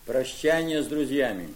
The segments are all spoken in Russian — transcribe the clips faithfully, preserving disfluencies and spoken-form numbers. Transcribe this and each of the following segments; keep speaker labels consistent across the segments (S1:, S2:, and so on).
S1: Прощание с друзьями.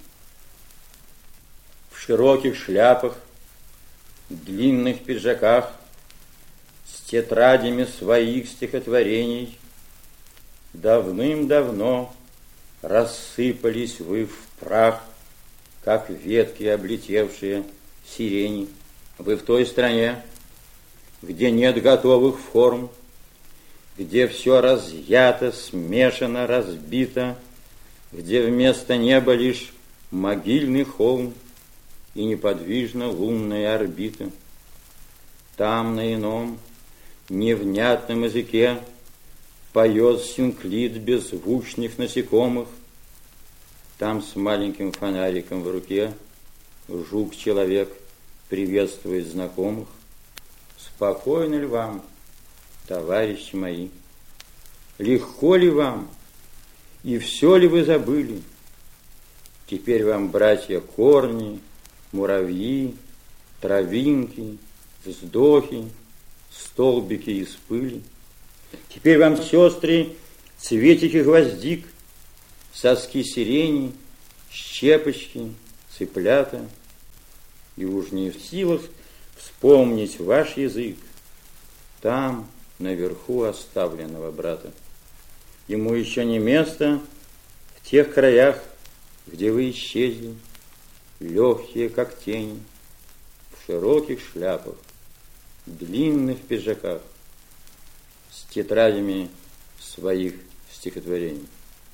S1: В широких шляпах, длинных пиджаках, с тетрадями своих стихотворений давным-давно рассыпались вы в прах, как ветки, облетевшие сирени. Вы в той стране, где нет готовых форм, где все разъято, смешано, разбито, где вместо неба лишь могильный холм и неподвижна лунная орбита. Там на ином невнятном языке поет синклит беззвучных насекомых. Там с маленьким фонариком в руке жук-человек приветствует знакомых. Спокойно ли вам, товарищи мои? Легко ли вам? И все ли вы забыли? Теперь вам, братья, корни, муравьи, травинки, вздохи, столбики из пыли. Теперь вам, сестры, цветики гвоздик, соски сирени, щепочки, цыплята. И уж не в силах вспомнить ваш язык там, наверху оставленного брата. Ему еще не место в тех краях, где вы исчезли, легкие, как тени, в широких шляпах, длинных пиджаках, с тетрадями своих стихотворений.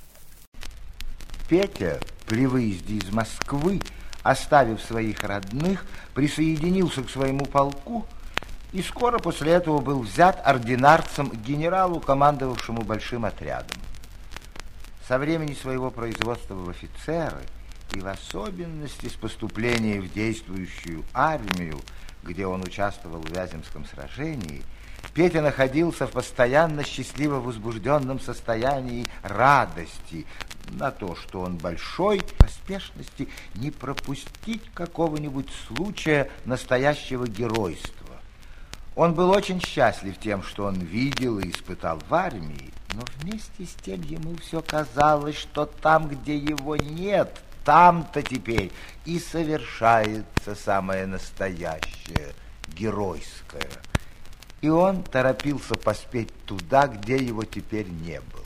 S2: Петя при выезде из Москвы, оставив своих родных, присоединился к своему полку и скоро после этого был взят ординарцем к генералу, командовавшему большим отрядом. Со времени своего производства в офицеры и в особенности с поступления в действующую армию, где он участвовал в Вяземском сражении, Петя находился в постоянно счастливо возбужденном состоянии радости на то, что он большой поспешности не пропустить какого-нибудь случая настоящего геройства. Он был очень счастлив тем, что он видел и испытал в армии, но вместе с тем ему все казалось, что там, где его нет, там-то теперь и совершается самое настоящее, геройское. И он торопился поспеть туда, где его теперь не было.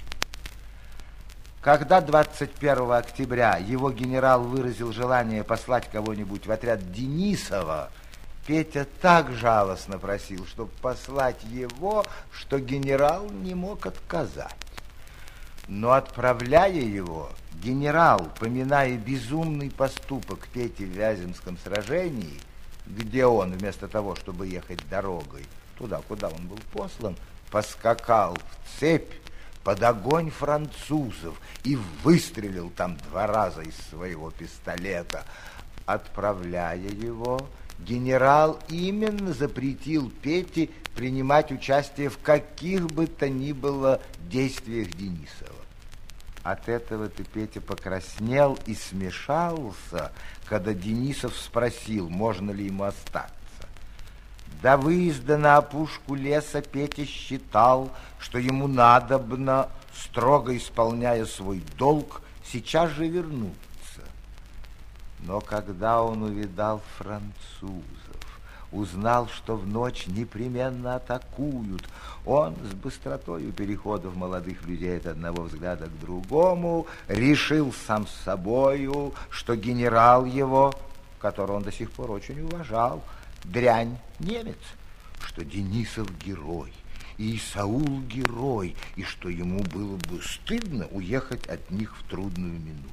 S2: Когда двадцать первого октября его генерал выразил желание послать кого-нибудь в отряд Денисова, Петя так жалостно просил, чтобы послать его, что генерал не мог отказать. Но отправляя его, генерал, поминая безумный поступок Пети в Вяземском сражении, где он, вместо того, чтобы ехать дорогой туда, куда он был послан, поскакал в цепь под огонь французов и выстрелил там два раза из своего пистолета. Отправляя его, генерал именно запретил Пете принимать участие в каких бы то ни было действиях Денисова. От этого-то Петя покраснел и смешался, когда Денисов спросил, можно ли ему остаться. До выезда на опушку леса Петя считал, что ему надобно, строго исполняя свой долг, сейчас же вернуться. Но когда он увидал французов, узнал, что в ночь непременно атакуют, он с быстротою переходов молодых людей от одного взгляда к другому решил сам с собою, что генерал его, которого он до сих пор очень уважал, дрянь немец, что Денисов герой, и Исаул герой, и что ему было бы стыдно уехать от них в трудную минуту.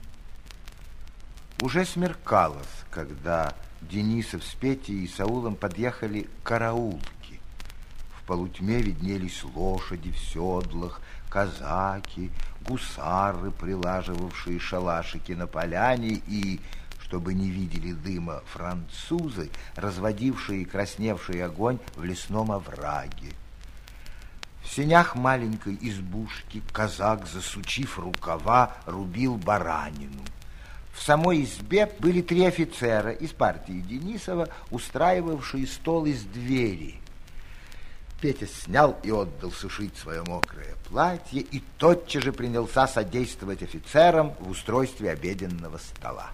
S2: Уже смеркалось, когда Денисов с Петей и Исаулом подъехали к караулке. В полутьме виднелись лошади в седлах, казаки, гусары, прилаживавшие шалашики на поляне, и, чтобы не видели дыма, французы, разводившие красневший огонь в лесном овраге. В сенях маленькой избушки казак, засучив рукава, рубил баранину. В самой избе были три офицера из партии Денисова, устраивавшие стол из двери. Петя снял и отдал сушить свое мокрое платье и тотчас же принялся содействовать офицерам в устройстве обеденного стола.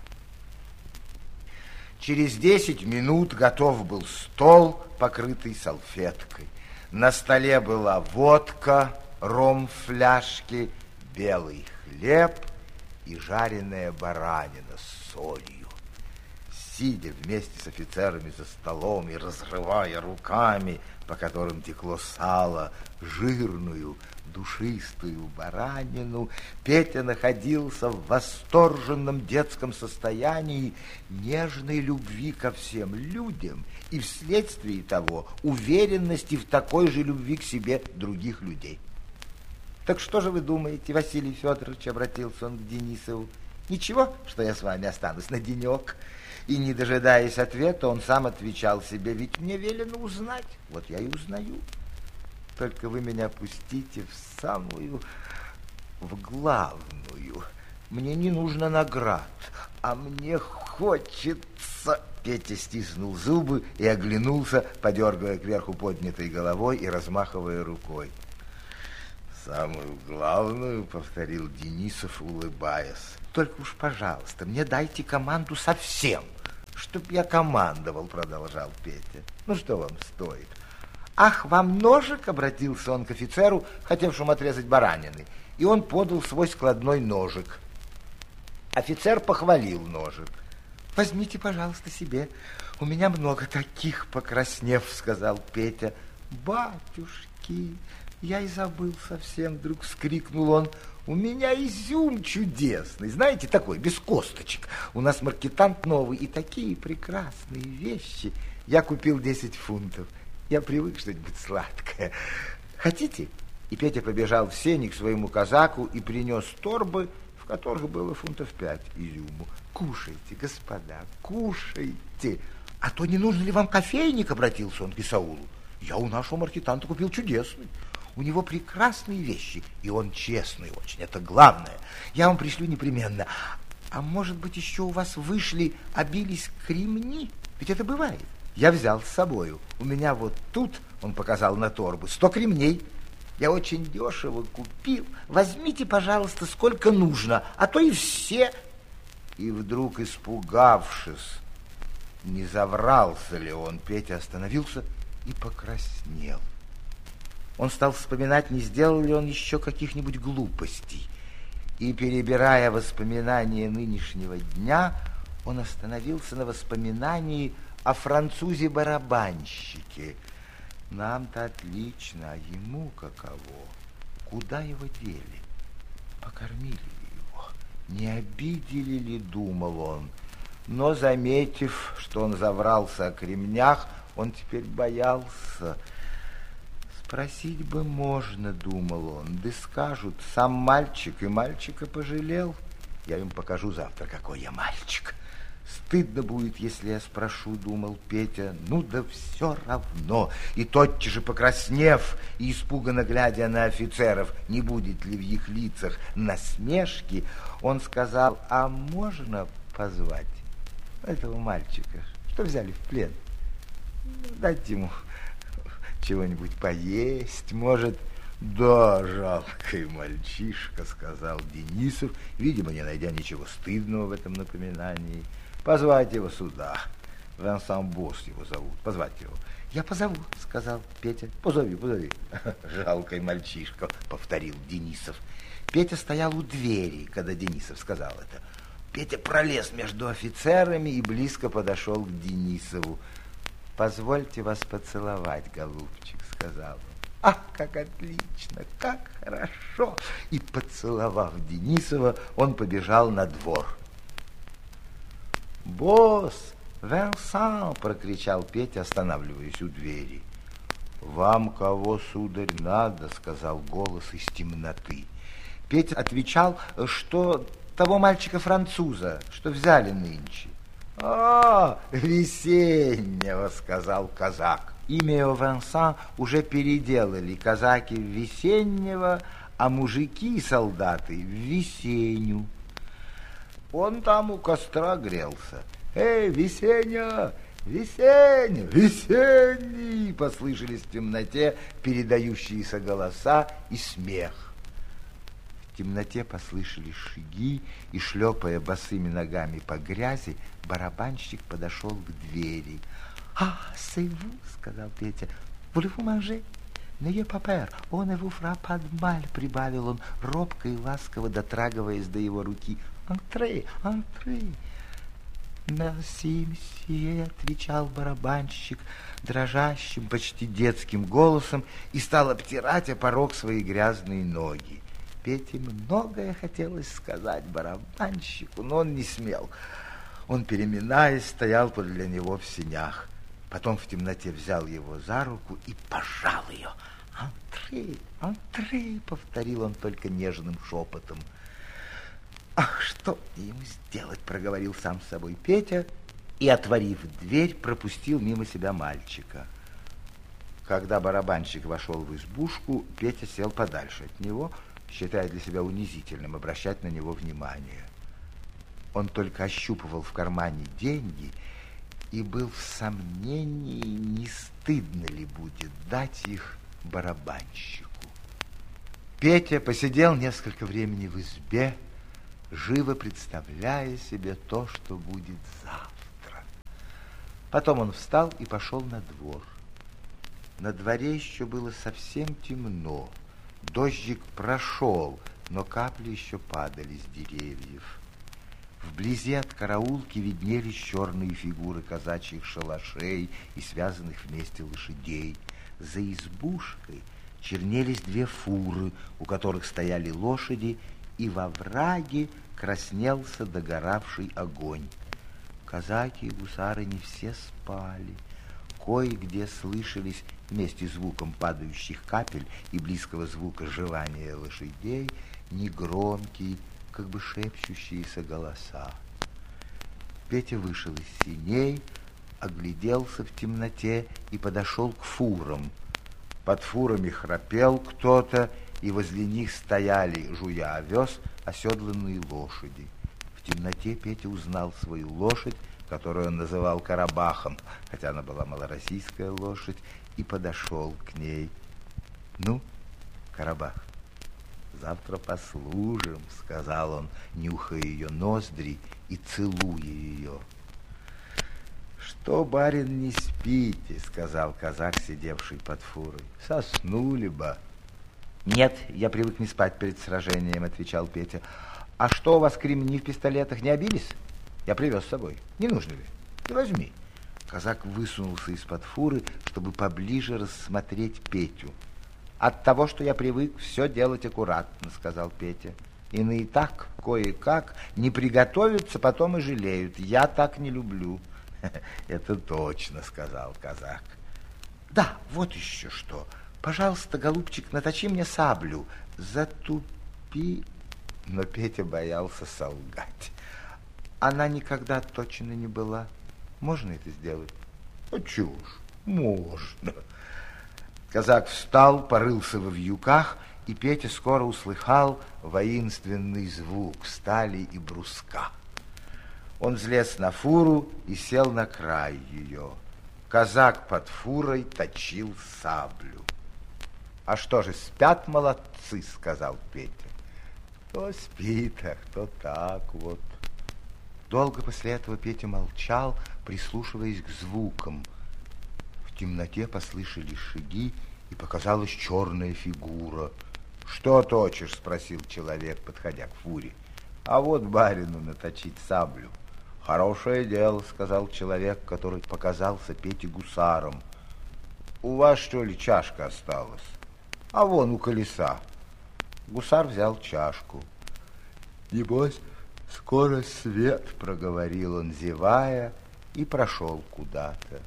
S2: Через десять минут готов был стол, покрытый салфеткой. На столе была водка, ром в фляжке, белый хлеб и жареная баранина с солью. Сидя вместе с офицерами за столом и разрывая руками, по которым текло сало, жирную, душистую баранину, Петя находился в восторженном детском состоянии нежной любви ко всем людям и вследствие того уверенности в такой же любви к себе других людей. Так что же вы думаете, Василий Федорович, обратился он к Денисову, ничего, что я с вами останусь на денек? И, не дожидаясь ответа, он сам отвечал себе, ведь мне велено узнать, вот я и узнаю. Только вы меня пустите в самую, в главную. Мне не нужно наград, а мне хочется... Петя стиснул зубы и оглянулся, подергивая кверху поднятой головой и размахивая рукой. Самую главную, повторил Денисов, улыбаясь. Только уж, пожалуйста, мне дайте команду совсем, чтоб я командовал, продолжал Петя. Ну, что вам стоит? Ах, вам ножик, обратился он к офицеру, хотевшему отрезать баранины, и он подал свой складной ножик. Офицер похвалил ножик. Возьмите, пожалуйста, себе. У меня много таких, покраснев, сказал Петя. Батюшки, я и забыл совсем, вдруг вскрикнул он. У меня изюм чудесный, знаете, такой, без косточек. У нас маркетант новый, и такие прекрасные вещи. Я купил десять фунтов. Я привык что-нибудь сладкое. Хотите? И Петя побежал в сени к своему казаку и принес торбы, в которых было фунтов пять изюму. Кушайте, господа, кушайте. А то не нужно ли вам кофейник, обратился он к Исаулу. Я у нашего маркетанта купил чудесный. У него прекрасные вещи, и он честный очень, это главное. Я вам пришлю непременно. А может быть, еще у вас вышли, обились кремни? Ведь это бывает. Я взял с собою. У меня вот тут, он показал на торбы, сто кремней. Я очень дешево купил. Возьмите, пожалуйста, сколько нужно, а то и все. И вдруг, испугавшись, не заврался ли он, Петя остановился и покраснел. Он стал вспоминать, не сделал ли он еще каких-нибудь глупостей. И, перебирая воспоминания нынешнего дня, он остановился на воспоминании о французе-барабанщике. Нам-то отлично, а ему каково? Куда его дели? Покормили ли его? Не обидели ли, думал он. Но, заметив, что он заврался о кремнях, он теперь боялся. Спросить бы можно, думал он, да скажут, сам мальчик, и мальчика пожалел. Я им покажу завтра, какой я мальчик. Стыдно будет, если я спрошу, думал Петя. Ну да все равно. И тотчас же покраснев и испуганно глядя на офицеров, не будет ли в их лицах насмешки, он сказал, а можно позвать этого мальчика, что взяли в плен? Дать ему чего-нибудь поесть, может. Да, жалкий мальчишка, сказал Денисов, видимо, не найдя ничего стыдного в этом напоминании. Позвать его сюда. Венсан Босс его зовут. Позвать его. Я позову, сказал Петя. Позови, позови. Жалкий мальчишка, повторил Денисов. Петя стоял у двери, когда Денисов сказал это. Петя пролез между офицерами и близко подошел к Денисову. Позвольте вас поцеловать, голубчик, сказал он. Ах, как отлично, как хорошо! И, поцеловав Денисова, он побежал на двор. «Босс! Венсан!» — прокричал Петя, останавливаясь у двери. «Вам кого, сударь, надо?» — сказал голос из темноты. Петя отвечал, что того мальчика-француза, что взяли нынче. «А, Весеннего!» — сказал казак. Имя его Венсан уже переделали казаки в Весеннего, а мужики и солдаты в Весенню. Он там у костра грелся. «Эй, Весеня, «Весенний, весенний!» послышались в темноте передающиеся голоса и смех. В темноте послышались шаги, и, шлепая босыми ногами по грязи, барабанщик подошел к двери. «А, c'est vous!» — сказал Петя. «Voulez-vous manger? N'ayez pas peur, on ne vous fera pas de mal!» — прибавил он, робко и ласково дотрагиваясь до его руки. «Entrez, entrez!» «Merci, месье», — отвечал барабанщик дрожащим, почти детским голосом и стал обтирать о порог свои грязные ноги. Пете многое хотелось сказать барабанщику, но он не смел. Он, переминаясь, стоял подле него в сенях. Потом в темноте взял его за руку и пожал ее. «Антре, антре», — повторил он только нежным шепотом. «Ах, что ему сделать?» — проговорил сам с собой Петя и, отворив дверь, пропустил мимо себя мальчика. Когда барабанщик вошел в избушку, Петя сел подальше от него, считая для себя унизительным обращать на него внимание. Он только ощупывал в кармане деньги и был в сомнении, не стыдно ли будет дать их барабанщику. Петя посидел несколько времени в избе, живо представляя себе то, что будет завтра. Потом он встал и пошел на двор. На дворе еще было совсем темно. Дождик прошел, но капли еще падали с деревьев. Вблизи от караулки виднелись черные фигуры казачьих шалашей и связанных вместе лошадей. За избушкой чернелись две фуры, у которых стояли лошади, и во враге краснелся догоравший огонь. Казаки и гусары не все спали. Кое-где слышались вместе с звуком падающих капель и близкого звука жевания лошадей негромкие, как бы шепчущиеся голоса. Петя вышел из сеней, огляделся в темноте и подошел к фурам. Под фурами храпел кто-то, и возле них стояли, жуя овес, оседланные лошади. В темноте Петя узнал свою лошадь, которую он называл Карабахом, хотя она была малороссийская лошадь, и подошел к ней. «Ну, Карабах, завтра послужим», — сказал он, нюхая ее ноздри и целуя ее. «Что, барин, не спите?» — сказал казак, сидевший под фурой. «Соснули бы». «Нет, я привык не спать перед сражением», — отвечал Петя. «А что, у вас кремни в пистолетах не обились? Я привез с собой. Не нужно ли? Ты возьми». Казак высунулся из-под фуры, чтобы поближе рассмотреть Петю. «От того, что я привык все делать аккуратно», — сказал Петя. «Иные так, кое-как, не приготовятся, потом и жалеют. Я так не люблю». «Это точно», — сказал казак. «Да, вот еще что. Пожалуйста, голубчик, наточи мне саблю. Затупи». Но Петя боялся солгать. Она никогда точно не была. Можно это сделать? А чего ж, можно. Казак встал, порылся во вьюках, и Петя скоро услыхал воинственный звук стали и бруска. Он взлез на фуру и сел на край ее. Казак под фурой точил саблю. «А что же, спят молодцы?» — сказал Петя. «Кто спит, а кто так вот». Долго после этого Петя молчал, прислушиваясь к звукам. В темноте послышались шаги, и показалась черная фигура. «Что точишь?» — спросил человек, подходя к фуре. «А вот барину наточить саблю». «Хорошее дело», — сказал человек, который показался Пете гусаром. «У вас, что ли, чашка осталась?» «А вон у колеса». Гусар взял чашку. «Небось, скоро свет», — проговорил он, зевая, и прошел куда-то.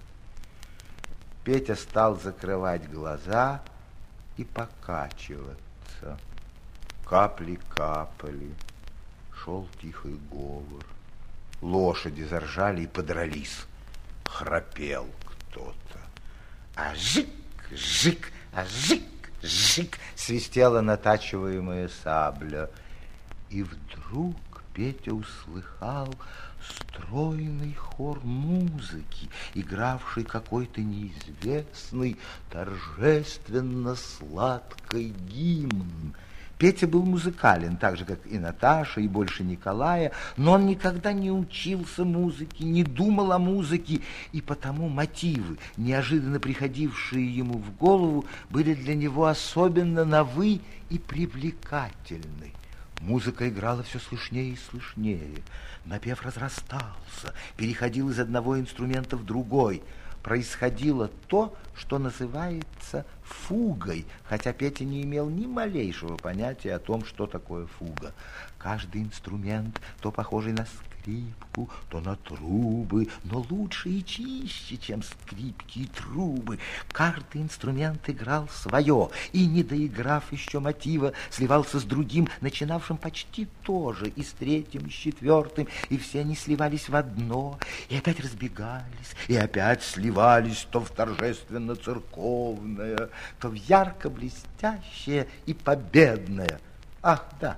S2: Петя стал закрывать глаза и покачиваться. Капли капали, шел тихий говор. Лошади заржали и подрались. Храпел кто-то. А жик, жик, а жик, жик, свистела натачиваемая сабля. И вдруг Петя услыхал стройный хор музыки, игравший какой-то неизвестный, торжественно сладкий гимн. Петя был музыкален, так же, как и Наташа, и больше Николая, но он никогда не учился музыке, не думал о музыке, и потому мотивы, неожиданно приходившие ему в голову, были для него особенно новы и привлекательны. Музыка играла все слышнее и слышнее, напев разрастался, переходил из одного инструмента в другой. Происходило то, что называется фугой, хотя Петя не имел ни малейшего понятия о том, что такое фуга. Каждый инструмент, то похожий на скрипку, то на трубы, но лучше и чище, чем скрипки и трубы. Каждый инструмент играл свое, и, не доиграв еще мотива, сливался с другим, начинавшим почти то же, и с третьим, и с четвертым, и все они сливались в одно, и опять разбегались, и опять сливались то в торжественно-церковное, то в ярко-блестящее и победное. Ах, да!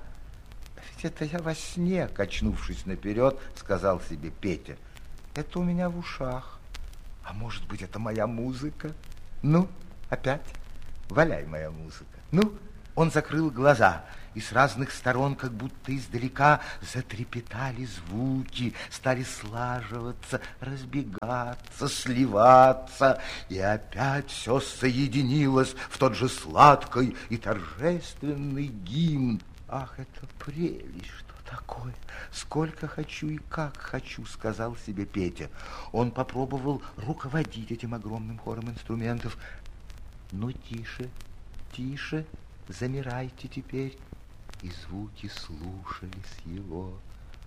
S2: Это я во сне, качнувшись наперед, сказал себе Петя. Это у меня в ушах. А может быть, это моя музыка? Ну, опять? Валяй, моя музыка. Ну, он закрыл глаза, и с разных сторон, как будто издалека, затрепетали звуки, стали слаживаться, разбегаться, сливаться, и опять все соединилось в тот же сладкий и торжественный гимн. Ах, это прелесть, что такое? Сколько хочу и как хочу, сказал себе Петя. Он попробовал руководить этим огромным хором инструментов. Ну, тише, тише, замирайте теперь. И звуки слушались его.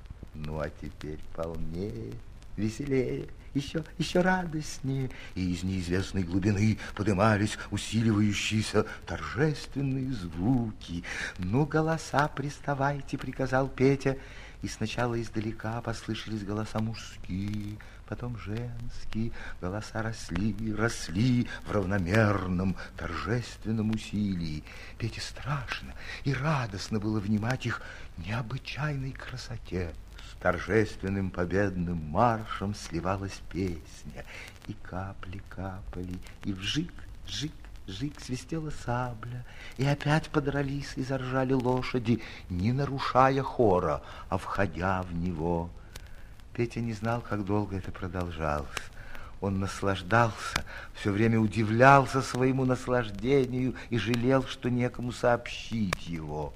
S2: Ну, а теперь полнее, веселее, еще, еще радостнее. И из неизвестной глубины подымались усиливающиеся торжественные звуки. Ну, голоса, приставайте, приказал Петя. И сначала издалека послышались голоса мужские, потом женские. Голоса росли, росли в равномерном торжественном усилии. Пете страшно и радостно было внимать их необычайной красоте. С торжественным победным маршем сливалась песня, и капли капали, и вжик, жик, жик свистела сабля, и опять подрались и заржали лошади, не нарушая хора, а входя в него. Петя не знал, как долго это продолжалось. Он наслаждался, все время удивлялся своему наслаждению и жалел, что некому сообщить его.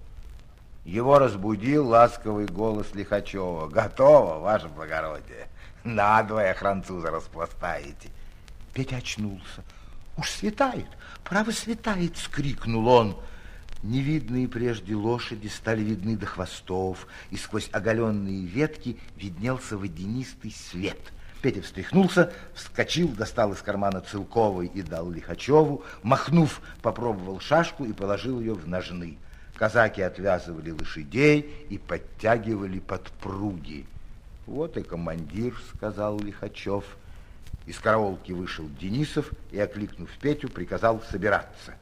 S2: Его разбудил ласковый голос Лихачева. Готово, ваше благородие. Надвое француза распластаете. Петя очнулся. Уж светает, право светает, скрикнул он. Невидные прежде лошади стали видны до хвостов, и сквозь оголенные ветки виднелся водянистый свет. Петя встряхнулся, вскочил, достал из кармана Целковой и дал Лихачеву. Махнув, попробовал шашку и положил ее в ножны. Казаки отвязывали лошадей и подтягивали подпруги. Вот и командир, сказал Лихачев. Из караулки вышел Денисов и, окликнув Петю, приказал собираться.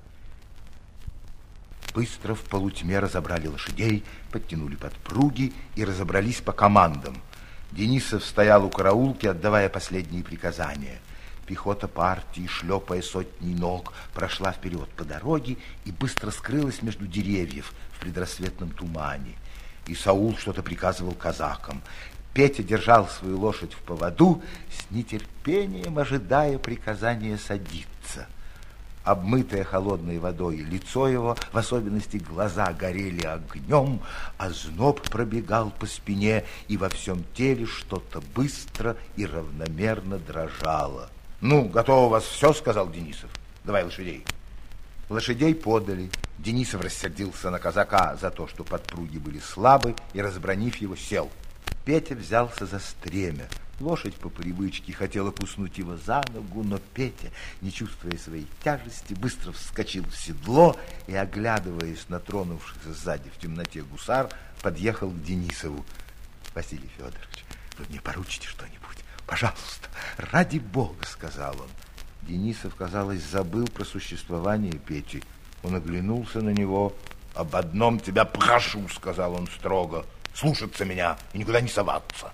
S2: Быстро в полутьме разобрали лошадей, подтянули подпруги и разобрались по командам. Денисов стоял у караулки, отдавая последние приказания. Пехота партии, шлепая сотней ног, прошла вперед по дороге и быстро скрылась между деревьев в предрассветном тумане. И Саул что-то приказывал казакам. Петя держал свою лошадь в поводу, с нетерпением ожидая приказания садиться. Обмытое холодной водой лицо его, в особенности глаза, горели огнем, а зноб пробегал по спине, и во всем теле что-то быстро и равномерно дрожало. «Ну, готово у вас все?» — сказал Денисов. «Давай лошадей». Лошадей подали. Денисов рассердился на казака за то, что подпруги были слабы, и, разбранив его, сел. Петя взялся за стремя. Лошадь по привычке хотела куснуть его за ногу, но Петя, не чувствуя своей тяжести, быстро вскочил в седло и, оглядываясь на тронувшихся сзади в темноте гусар, подъехал к Денисову. «Василий Федорович, вы мне поручите что-нибудь? Пожалуйста, ради бога», — сказал он. Денисов, казалось, забыл про существование Пети. Он оглянулся на него. «Об одном тебя прошу», — сказал он строго. слушаться меня и никуда не соваться.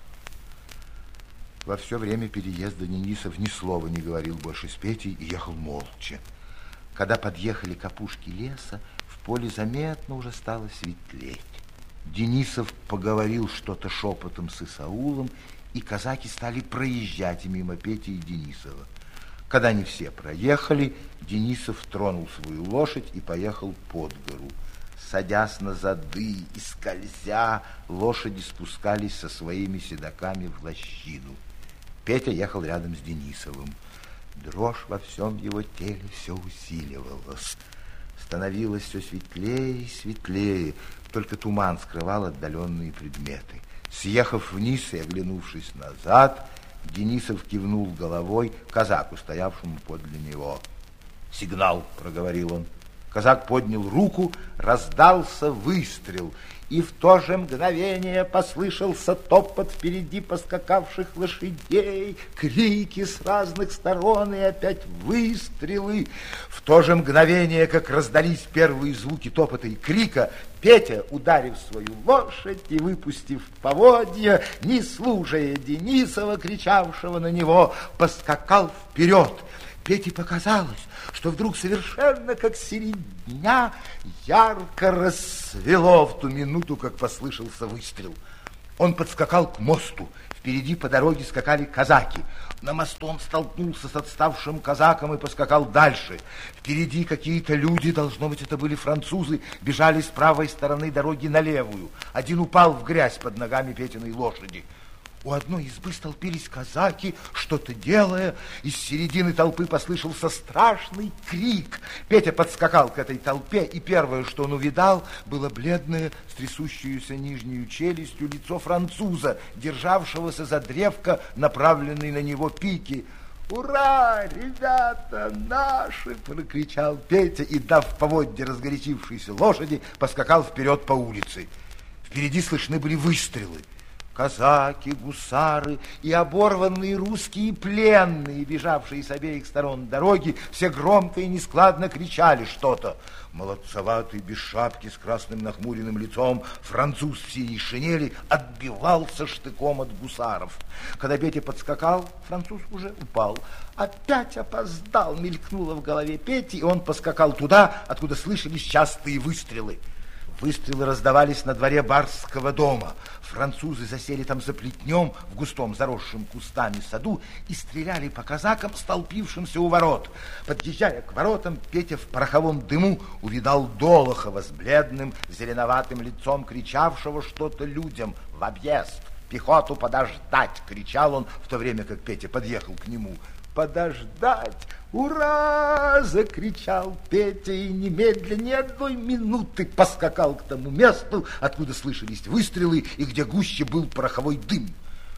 S2: Во все время переезда Денисов ни слова не говорил больше с Петей и ехал молча. Когда подъехали к опушке леса, в поле заметно уже стало светлеть. Денисов поговорил что-то шепотом с Исаулом, и казаки стали проезжать мимо Пети и Денисова. Когда они все проехали, Денисов тронул свою лошадь и поехал под гору. Садясь на зады и скользя, лошади спускались со своими седаками в лощину. Петя ехал рядом с Денисовым. Дрожь во всем его теле все усиливалась. Становилось все светлее и светлее, только туман скрывал отдаленные предметы. Съехав вниз и оглянувшись назад, Денисов кивнул головой казаку, стоявшему подле него. «Сигнал!» — проговорил он. Казак поднял руку, раздался выстрел, и в то же мгновение послышался топот впереди поскакавших лошадей, крики с разных сторон и опять выстрелы. В то же мгновение, как раздались первые звуки топота и крика, Петя, ударив свою лошадь и выпустив поводья, не слушая Денисова, кричавшего на него, поскакал вперед. Пете показалось, что вдруг совершенно как средь дня ярко рассвело в ту минуту, как послышался выстрел. Он подскакал к мосту. Впереди по дороге скакали казаки. На мосту он столкнулся с отставшим казаком и поскакал дальше. Впереди какие-то люди, должно быть, это были французы, бежали с правой стороны дороги на левую. Один упал в грязь под ногами Петиной лошади. У одной избы столпились казаки, что-то делая. Из середины толпы послышался страшный крик. Петя подскакал к этой толпе, и первое, что он увидал, было бледное, с трясущуюся нижнюю челюстью лицо француза, державшегося за древко, направленной на него пики. «Ура, ребята, наши!» — прокричал Петя и, дав поводья разгорячившейся лошади, поскакал вперед по улице. Впереди слышны были выстрелы. Казаки, гусары и оборванные русские пленные, бежавшие с обеих сторон дороги, все громко и нескладно кричали что-то. Молодцеватый, без шапки, с красным нахмуренным лицом, француз в синей шинели отбивался штыком от гусаров. Когда Петя подскакал, француз уже упал. Опять опоздал, мелькнуло в голове Пети, и он поскакал туда, откуда слышались частые выстрелы. Выстрелы раздавались на дворе барского дома. Французы засели там за плетнем в густом заросшем кустами саду и стреляли по казакам, столпившимся у ворот. Подъезжая к воротам, Петя в пороховом дыму увидал Долохова с бледным зеленоватым лицом, кричавшего что-то людям в объезд. «Пехоту подождать!» — кричал он, в то время как Петя подъехал к нему. «Подождать! Ура!» — закричал Петя и немедленно ни одной минуты поскакал к тому месту, откуда слышались выстрелы и где гуще был пороховой дым.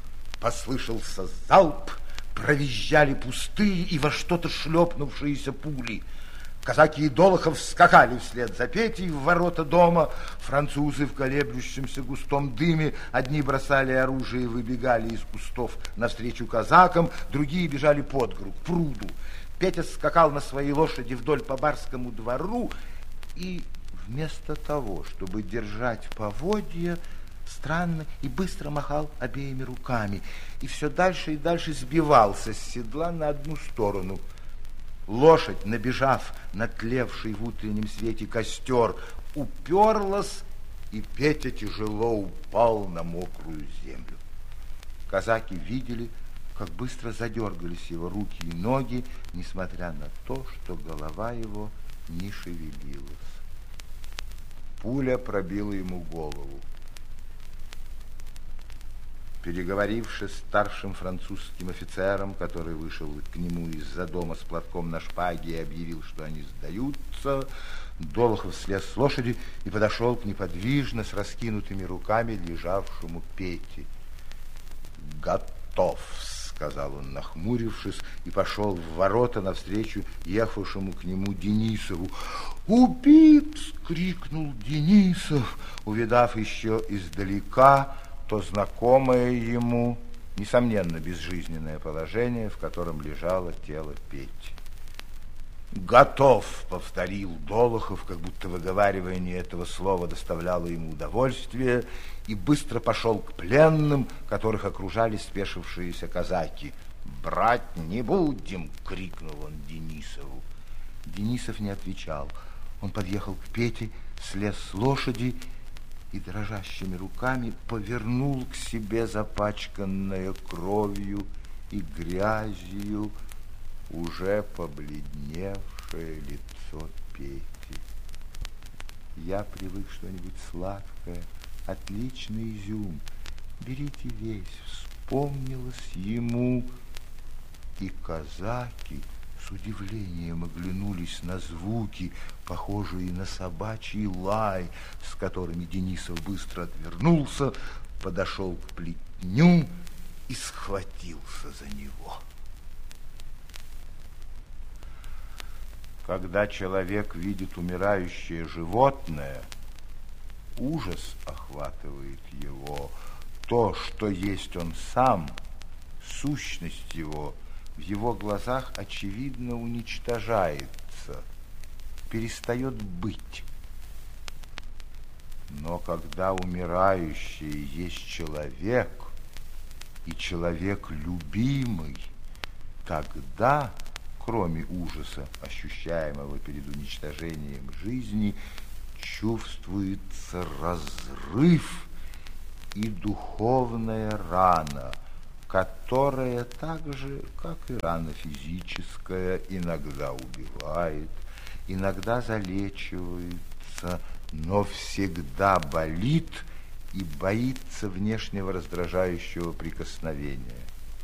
S2: Послышался залп, провизжали пустые и во что-то шлепнувшиеся пули. Казаки и Долохов скакали вслед за Петей в ворота дома. Французы в колеблющемся густом дыме одни бросали оружие и выбегали из кустов навстречу казакам, другие бежали под гору, к пруду. Петя скакал на своей лошади вдоль по барскому двору и вместо того, чтобы держать поводья, странно и быстро махал обеими руками и все дальше и дальше сбивался с седла на одну сторону. Лошадь, набежав на тлевший в утреннем свете костер, уперлась, и Петя тяжело упал на мокрую землю. Казаки видели, как быстро задергались его руки и ноги, несмотря на то, что голова его не шевелилась. Пуля пробила ему голову. Переговорившись с старшим французским офицером, который вышел к нему из-за дома с платком на шпаге и объявил, что они сдаются, Долохов слез с лошади и подошел к неподвижно с раскинутыми руками лежавшему Пете. «Готов», — сказал он, нахмурившись, и пошел в ворота навстречу ехавшему к нему Денисову. «Убит!» — крикнул Денисов, увидав еще издалека то знакомое ему, несомненно, безжизненное положение, в котором лежало тело Пети. Готов, повторил Долохов, как будто выговаривание этого слова доставляло ему удовольствие, и быстро пошел к пленным, которых окружали спешившиеся казаки. «Брать не будем!» — крикнул он Денисову. Денисов не отвечал. Он подъехал к Пете, слез с лошади и дрожащими руками повернул к себе запачканное кровью и грязью уже побледневшее лицо Пети. Я привык что-нибудь сладкое, отличный изюм. Берите весь, вспомнилось ему. И казаки с удивлением оглянулись на звуки, похожие на собачий лай, с которыми Денисов быстро отвернулся, подошел к плетню и схватился за него. Когда человек видит умирающее животное, ужас охватывает его. То, что есть он сам, сущность его, в его глазах очевидно уничтожается, перестает быть. Но когда умирающий есть человек, и человек любимый, тогда, кроме ужаса, ощущаемого перед уничтожением жизни, чувствуется разрыв и духовная рана, которая так же, как и рана физическая, иногда убивает, иногда залечивается, но всегда болит и боится внешнего раздражающего прикосновения.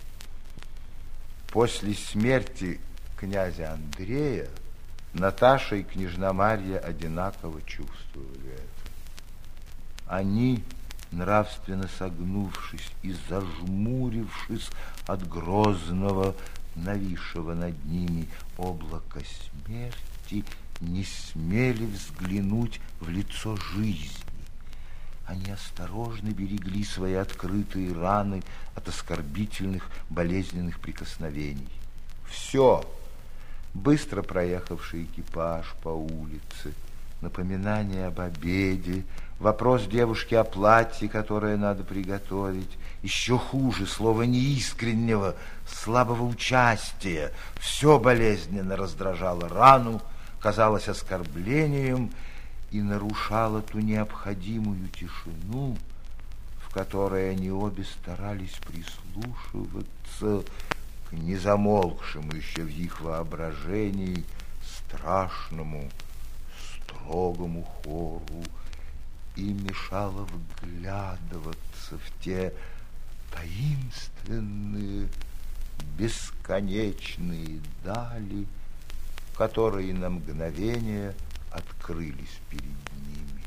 S2: После смерти князя Андрея Наташа и княжна Марья одинаково чувствовали это. Они, нравственно согнувшись и зажмурившись от грозного, нависшего над ними облака смерти, не смели взглянуть в лицо жизни. Они осторожно берегли свои открытые раны от оскорбительных, болезненных прикосновений. Все, быстро проехавший экипаж по улице, напоминание об обеде, вопрос девушки о платье, которое надо приготовить, еще хуже, слова неискреннего, слабого участия, все болезненно раздражало рану, казалось оскорблением и нарушало ту необходимую тишину, в которой они обе старались прислушиваться к незамолкшему еще в их воображении страшному, строгому хору и мешало вглядываться в те таинственные, бесконечные дали, которые на мгновение открылись перед ними.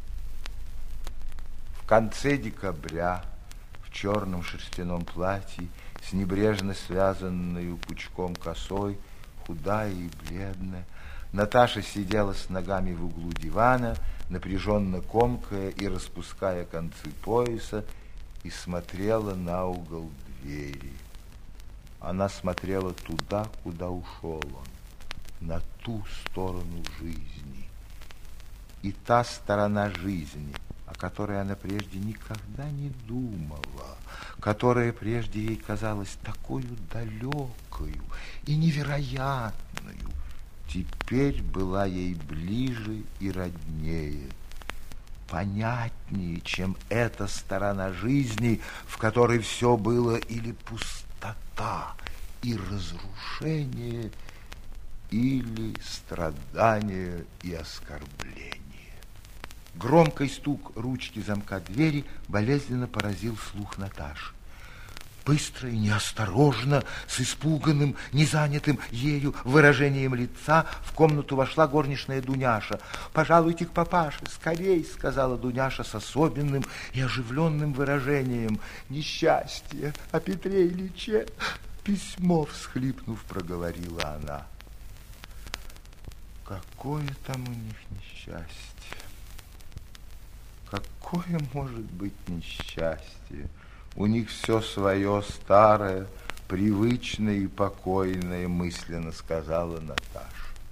S2: В конце декабря в черном шерстяном платье с небрежно связанной пучком косой, худая и бледная, Наташа сидела с ногами в углу дивана, напряженно комкая и распуская концы пояса, и смотрела на угол двери. Она смотрела туда, куда ушел он, на ту сторону жизни. И та сторона жизни, о которой она прежде никогда не думала, которая прежде ей казалась такой далекою и невероятною, теперь была ей ближе и роднее, понятнее, чем эта сторона жизни, в которой все было или пустота и разрушение, или страдание и оскорбление. Громкий стук ручки замка двери болезненно поразил слух Наташи. Быстро и неосторожно, с испуганным, незанятым ею выражением лица, в комнату вошла горничная Дуняша. «Пожалуйте к папаше, скорей!» — сказала Дуняша с особенным и оживленным выражением. «Несчастье о Петре Ильиче!» «Письмо!» — всхлипнув, проговорила она. Какое там у них несчастье? Какое может быть несчастье? У них все свое старое, привычное и покойное, мысленно сказала Наташа.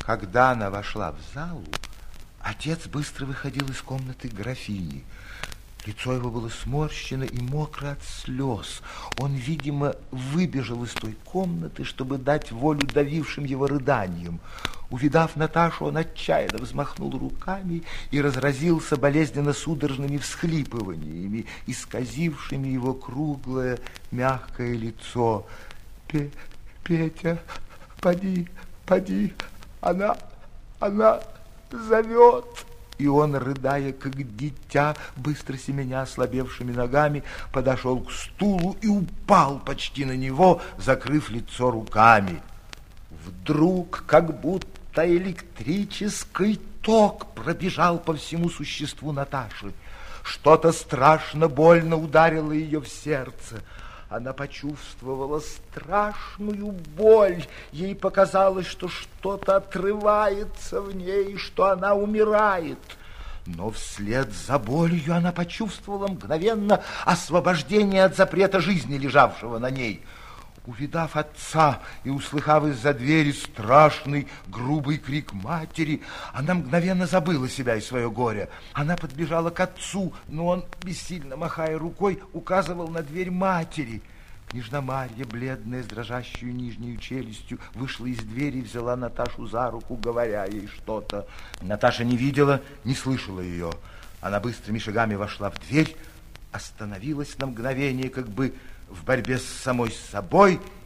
S2: Когда она вошла в залу, отец быстро выходил из комнаты графини. Лицо его было сморщено и мокро от слез. Он, видимо, выбежал из той комнаты, чтобы дать волю давившим его рыданиям. Увидав Наташу, он отчаянно взмахнул руками и разразился болезненно судорожными всхлипываниями, исказившими его круглое мягкое лицо. Пе Петя, поди, поди, она, она зовет. И он, рыдая, как дитя, быстро семеня ослабевшими ногами, подошел к стулу и упал почти на него, закрыв лицо руками. Вдруг, как будто электрический ток пробежал по всему существу Наташи. Что-то страшно больно ударило ее в сердце. Она почувствовала страшную боль. Ей показалось, что что-то отрывается в ней, что она умирает. Но вслед за болью она почувствовала мгновенно освобождение от запрета жизни, лежавшего на ней. Увидав отца и услыхав из-за двери страшный грубый крик матери, она мгновенно забыла себя и свое горе. Она подбежала к отцу, но он, бессильно махая рукой, указывал на дверь матери. Княжна Марья, бледная, с дрожащей нижней челюстью, вышла из двери и взяла Наташу за руку, говоря ей что-то. Наташа не видела, не слышала ее. Она быстрыми шагами вошла в дверь, остановилась на мгновение, как бы в борьбе с самой собой,